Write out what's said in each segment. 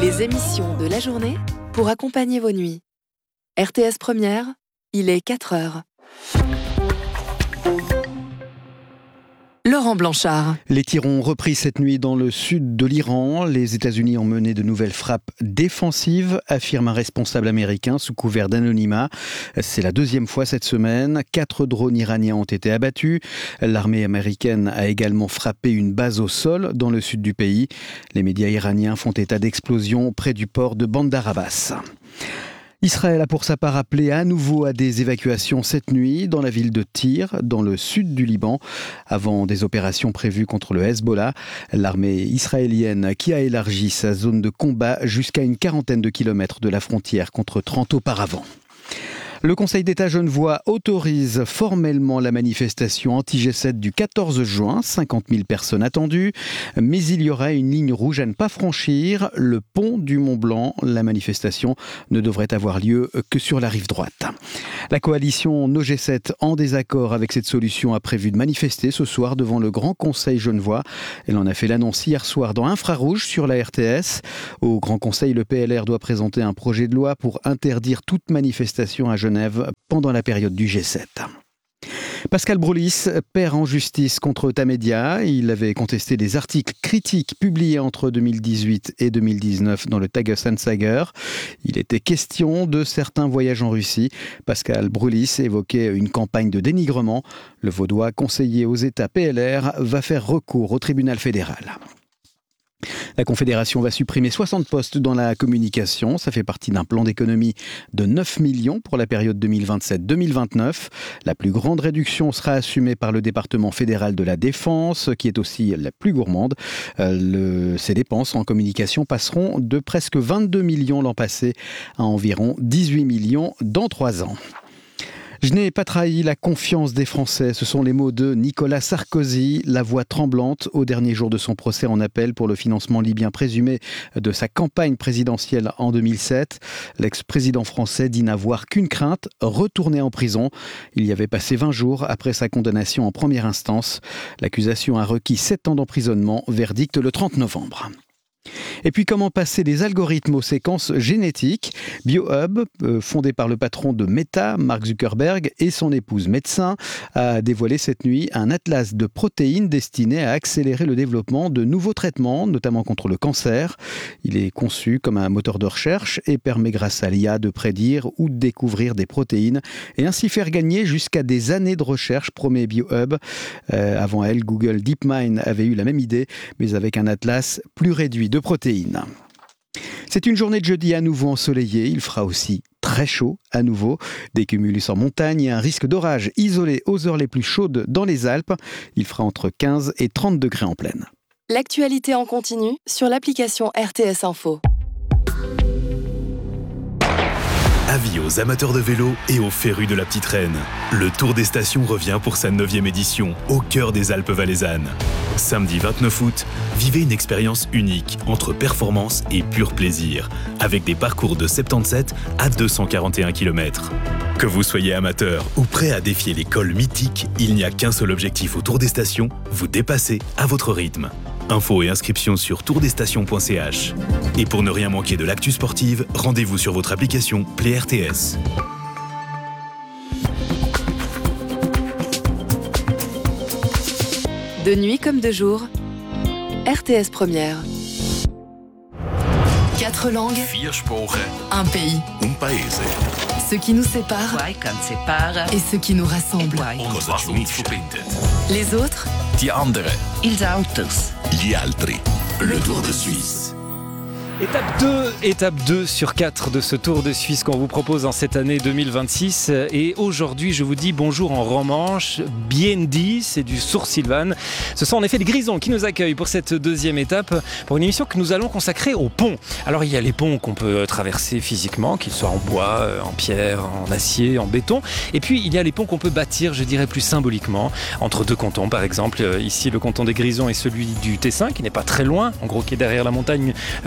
Les émissions de la journée pour accompagner vos nuits. RTS Première, il est 4h. Laurent Blanchard. Les tirs ont repris cette nuit dans le sud de l'Iran. Les États-Unis ont mené de nouvelles frappes défensives, affirme un responsable américain sous couvert d'anonymat. C'est la deuxième fois cette semaine. 4 drones iraniens ont été abattus. L'armée américaine a également frappé une base au sol dans le sud du pays. Les médias iraniens font état d'explosions près du port de Bandar Abbas. Israël a pour sa part appelé à nouveau à des évacuations cette nuit dans la ville de Tyr, dans le sud du Liban, avant des opérations prévues contre le Hezbollah, l'armée israélienne qui a élargi sa zone de combat jusqu'à une 40aine de kilomètres de la frontière contre 30 auparavant. Le Conseil d'État genevois autorise formellement la manifestation anti-G7 du 14 juin, 50 000 personnes attendues, mais il y aura une ligne rouge à ne pas franchir, le pont du Mont-Blanc. La manifestation ne devrait avoir lieu que sur la rive droite. La coalition No G7, en désaccord avec cette solution, a prévu de manifester ce soir devant le Grand Conseil genevois. Elle en a fait l'annonce hier soir dans Infrarouge sur la RTS. Au Grand Conseil, le PLR doit présenter un projet de loi pour interdire toute manifestation à Genève pendant la période du G7. Pascal Broulis perd en justice contre Tamedia. Il avait contesté des articles critiques publiés entre 2018 et 2019 dans le Tages-Anzeiger. Il était question de certains voyages en Russie. Pascal Broulis évoquait une campagne de dénigrement. Le Vaudois, conseiller aux États PLR, va faire recours au tribunal fédéral. La Confédération va supprimer 60 postes dans la communication. Ça fait partie d'un plan d'économie de 9 millions pour la période 2027-2029. La plus grande réduction sera assumée par le département fédéral de la Défense, qui est aussi la plus gourmande. Ces dépenses en communication passeront de presque 22 millions l'an passé à environ 18 millions dans 3 ans. Je n'ai pas trahi la confiance des Français. Ce sont les mots de Nicolas Sarkozy, la voix tremblante au dernier jour de son procès en appel pour le financement libyen présumé de sa campagne présidentielle en 2007. L'ex-président français dit n'avoir qu'une crainte, retourner en prison. Il y avait passé 20 jours après sa condamnation en première instance. L'accusation a requis 7 ans d'emprisonnement, verdict le 30 novembre. Et puis comment passer des algorithmes aux séquences génétiques. BioHub, fondé par le patron de Meta, Mark Zuckerberg, et son épouse médecin, a dévoilé cette nuit un atlas de protéines destiné à accélérer le développement de nouveaux traitements, notamment contre le cancer. Il est conçu comme un moteur de recherche et permet grâce à l'IA de prédire ou de découvrir des protéines et ainsi faire gagner jusqu'à des années de recherche, promet BioHub. Avant elle, Google DeepMind avait eu la même idée, mais avec un atlas plus réduit de protéines. C'est une journée de jeudi à nouveau ensoleillée. Il fera aussi très chaud à nouveau. Des cumulus en montagne et un risque d'orage isolé aux heures les plus chaudes dans les Alpes. Il fera entre 15 et 30 degrés en plaine. L'actualité en continu sur l'application RTS Info. Avis aux amateurs de vélo et aux férus de la petite reine. Le Tour des Stations revient pour sa 9e édition, au cœur des Alpes valaisannes. Samedi 29 août, vivez une expérience unique entre performance et pur plaisir, avec des parcours de 77 à 241 km. Que vous soyez amateur ou prêt à défier les cols mythiques, il n'y a qu'un seul objectif au Tour des Stations, vous dépasser à votre rythme. Infos et inscriptions sur tourdesstations.ch. Et pour ne rien manquer de l'actu sportive, rendez-vous sur votre application Play RTS. De nuit comme de jour, RTS Première. 4 langues, 4 Sprachen, un pays. un Paese. Ce qui nous sépare et ce qui nous rassemble. Und was uns verbindet. Les autres, Die anderen. Ils Autos. Gli altri. Le Tour de Suisse. Étape 2 sur 4 de ce Tour de Suisse qu'on vous propose en cette année 2026. Et aujourd'hui, je vous dis bonjour en romanche. Bien dit, c'est du Sourd-Sylvane. Ce sont en effet les Grisons qui nous accueillent pour cette deuxième étape, pour une émission que nous allons consacrer aux ponts. Alors, il y a les ponts qu'on peut traverser physiquement, qu'ils soient en bois, en pierre, en acier, en béton. Et puis, il y a les ponts qu'on peut bâtir, je dirais plus symboliquement, entre deux cantons. Par exemple, ici, le canton des Grisons et celui du Tessin, qui n'est pas très loin, en gros, qui est derrière la montagne que je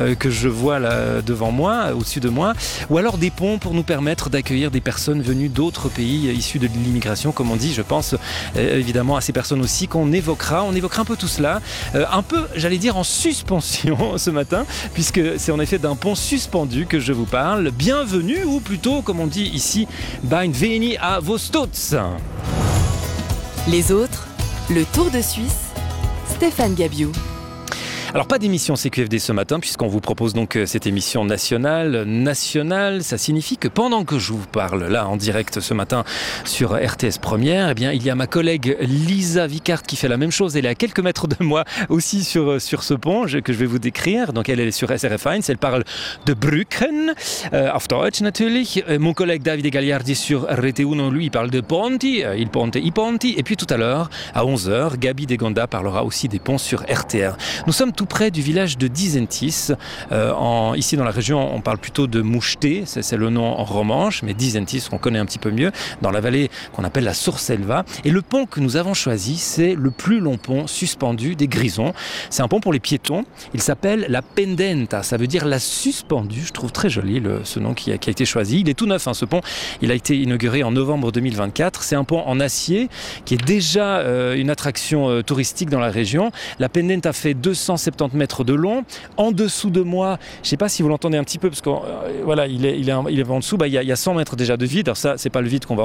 je vois là devant moi, au-dessus de moi, ou alors des ponts pour nous permettre d'accueillir des personnes venues d'autres pays issus de l'immigration, comme on dit. Je pense évidemment à ces personnes aussi qu'on évoquera. On évoquera un peu tout cela, un peu, j'allais dire, en suspension ce matin, puisque c'est en effet d'un pont suspendu que je vous parle. Bienvenue, ou plutôt, comme on dit ici, Bienvenue à vos Stutz. Les autres, le Tour de Suisse, Stéphane Gabiou. Alors pas d'émission CQFD ce matin puisqu'on vous propose donc cette émission nationale. Ça signifie que pendant que je vous parle là en direct ce matin sur RTS Première, eh bien il y a ma collègue Lisa Vicard qui fait la même chose. Elle est à quelques mètres de moi aussi sur ce pont que je vais vous décrire. Donc elle est sur SRF 1, elle parle de Brücken, auf Deutsch natürlich. Mon collègue Davide Gagliardi sur RT1, lui il parle de ponti, il ponte, i ponti. Et puis tout à l'heure à 11h, Gabi Degonda parlera aussi des ponts sur RTR. Nous sommes tout près du village de Disentis. Ici dans la région, on parle plutôt de Moucheté, c'est le nom en romanche, mais Disentis, on connaît un petit peu mieux, dans la vallée qu'on appelle la Surselva. Et le pont que nous avons choisi, c'est le plus long pont suspendu des Grisons. C'est un pont pour les piétons. Il s'appelle la Pendenta, ça veut dire la suspendue. Je trouve très joli ce nom qui a été choisi. Il est tout neuf, ce pont. Il a été inauguré en novembre 2024. C'est un pont en acier qui est déjà une attraction touristique dans la région. La Pendenta fait 270 mètres de long. En dessous de moi, je ne sais pas si vous l'entendez un petit peu, parce que voilà, il est en dessous, il y a 100 mètres déjà de vide. Alors ça, c'est pas le vide qu'on va